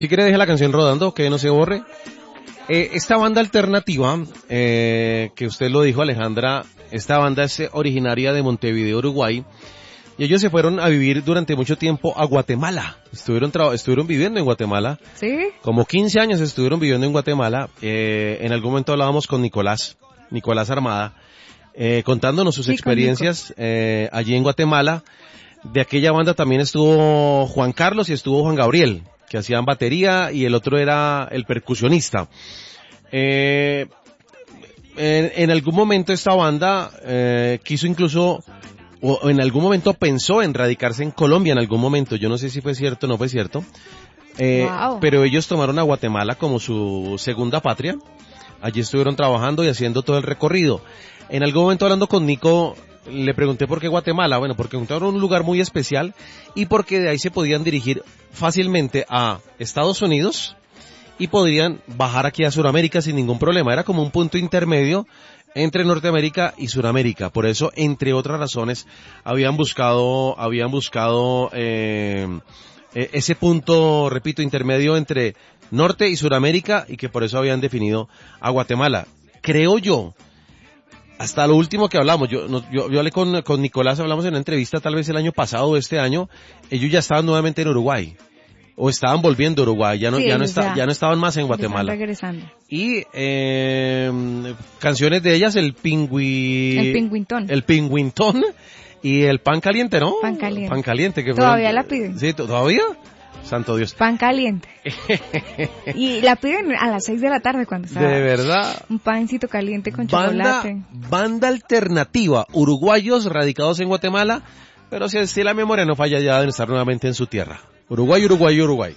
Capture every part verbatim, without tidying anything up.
Si quiere deje la canción rodando, que no se borre. Eh, esta banda alternativa, eh, que usted lo dijo, Alejandra, esta banda es originaria de Montevideo, Uruguay, y ellos se fueron a vivir durante mucho tiempo a Guatemala. Estuvieron tra- estuvieron viviendo en Guatemala. ¿Sí? Como quince años estuvieron viviendo en Guatemala. Eh, en algún momento hablábamos con Nicolás, Nicolás Armada, eh, contándonos sus Sí, experiencias eh, allí en Guatemala. De aquella banda también estuvo Juan Carlos y estuvo Juan Gabriel, que hacían batería, y el otro era el percusionista. Eh, en, en algún momento esta banda eh, quiso incluso, o en algún momento pensó en radicarse en Colombia en algún momento. Yo no sé si fue cierto o no fue cierto. Eh, Wow. Pero ellos tomaron a Guatemala como su segunda patria. Allí estuvieron trabajando y haciendo todo el recorrido. En algún momento, hablando con Nico, le pregunté por qué Guatemala. Bueno, porque encontraron un lugar muy especial y porque de ahí se podían dirigir fácilmente a Estados Unidos y podrían bajar aquí a Sudamérica sin ningún problema. Era como un punto intermedio entre Norteamérica y Sudamérica. Por eso, entre otras razones, habían buscado, habían buscado eh, eh, ese punto, repito, intermedio entre Norte y Sudamérica, y que por eso habían definido a Guatemala. Creo yo, hasta lo último que hablamos, yo, no, yo, yo hablé con, con Nicolás, hablamos en una entrevista tal vez el año pasado o este año, ellos ya estaban nuevamente en Uruguay, o estaban volviendo a Uruguay, ya no, Sí, ya no ellos está, ya- ya no estaban más en Ya Guatemala. están regresando. Y, eh, canciones de ellas, el pingüi... El pingüintón. El pingüintón y el pan caliente, ¿no? Pan caliente. Pan caliente. Que Todavía fueron- la piden. Sí, ¿todavía? Santo Dios. Pan caliente. Y la piden a las seis de la tarde cuando está De verdad. un pancito caliente con Banda, chocolate. banda alternativa, uruguayos radicados en Guatemala, pero si, si la memoria no falla, ya deben estar nuevamente en su tierra. Uruguay, Uruguay, Uruguay.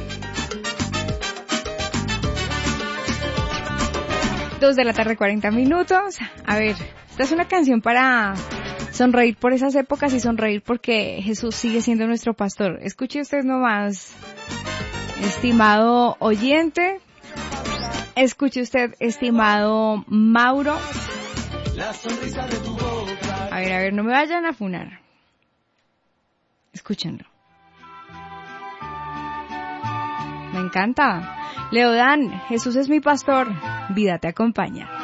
Dos de la tarde, cuarenta minutos. A ver, esta es una canción para sonreír por esas épocas y sonreír porque Jesús sigue siendo nuestro pastor. Escuche usted nomás, estimado oyente. Escuche usted, estimado Mauro. A ver, a ver, no me vayan a funar. Escúchenlo. Me encanta. Leodán, Jesús es mi pastor, vida te acompaña.